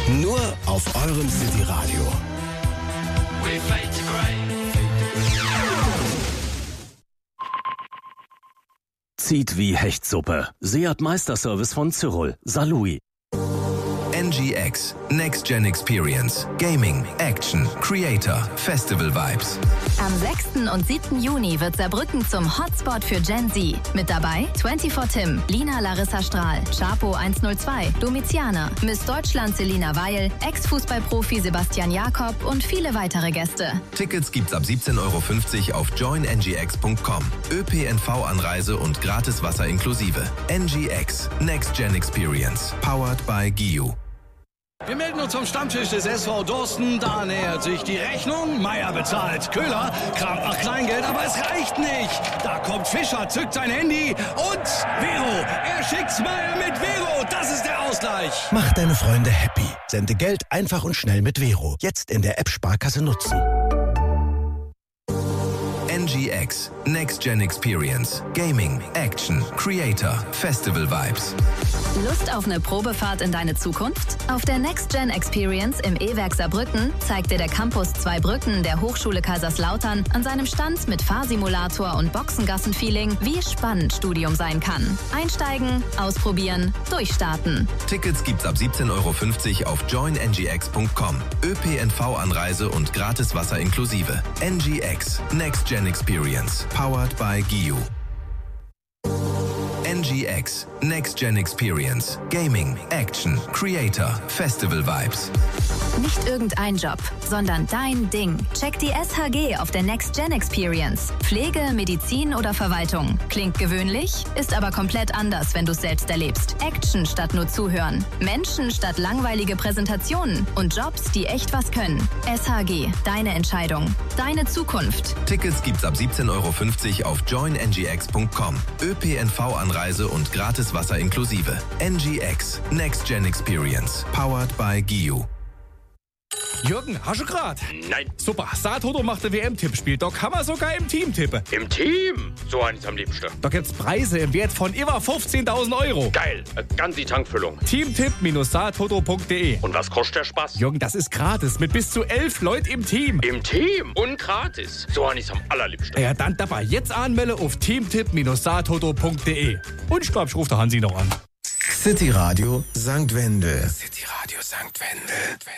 Nur auf eurem City Radio. Zieht wie Hechtsuppe. Seat Meisterservice von Cyril. Saarlouis. NGX, Next Gen Experience, Gaming, Action, Creator, Festival Vibes. Am 6. und 7. Juni wird Saarbrücken zum Hotspot für Gen Z. Mit dabei 24 Tim, Lina Larissa Strahl, Chapo 102, Domiziana, Miss Deutschland Selina Weil, Ex-Fußballprofi Sebastian Jakob und viele weitere Gäste. Tickets gibt's ab 17,50 € auf joinngx.com. ÖPNV-Anreise und gratis Wasser inklusive. NGX, Next Gen Experience, powered by GIU. Wir melden uns vom Stammtisch des SV Dorsten. Da nähert sich die Rechnung. Meier bezahlt. Köhler kramt nach Kleingeld, aber es reicht nicht. Da kommt Fischer, zückt sein Handy und Vero. Er schickt's Meier mit Vero. Das ist der Ausgleich. Mach deine Freunde happy. Sende Geld einfach und schnell mit Vero. Jetzt in der App Sparkasse nutzen. NGX, Next Gen Experience, Gaming, Action, Creator, Festival Vibes. Lust auf eine Probefahrt in deine Zukunft? Auf der Next Gen Experience im E-Werk Saarbrücken zeigt dir der Campus Zweibrücken der Hochschule Kaiserslautern an seinem Stand mit Fahrsimulator und Boxengassen-Feeling, wie spannend Studium sein kann. Einsteigen, ausprobieren, durchstarten. Tickets gibt's ab 17,50 € auf joinngx.com. ÖPNV-Anreise und gratis Wasser inklusive. NGX, Next Gen Experience, powered by GIU. NGX, Next Gen Experience, Gaming, Action, Creator, Festival Vibes. Nicht irgendein Job, sondern dein Ding. Check die SHG auf der Next Gen Experience. Pflege, Medizin oder Verwaltung. Klingt gewöhnlich, ist aber komplett anders, wenn du es selbst erlebst. Action statt nur zuhören. Menschen statt langweilige Präsentationen. Und Jobs, die echt was können. SHG, deine Entscheidung. Deine Zukunft. Tickets gibt's ab 17,50 € auf joinngx.com. ÖPNV-Anreise und gratis Wasser inklusive. NGX, Next Gen Experience, powered by GIU. Jürgen, hast du grad? Nein. Super, Saartoto macht ein WM-Tippspiel. Da kann man sogar im Team tippen. Im Team? So eines am liebsten. Da gibt's Preise im Wert von über 15.000 €. Geil, ganz die Tankfüllung. Teamtipp-saartoto.de. Und was kostet der Spaß? Jürgen, das ist gratis mit bis zu 11 Leuten im Team. Im Team? Und gratis. So eines am allerliebsten. Ja, dann dabei jetzt anmelden auf teamtipp-saartoto.de. Und ich glaub, ich rufe der Hansi noch an. City Radio St. Wende. City Radio St. Wende.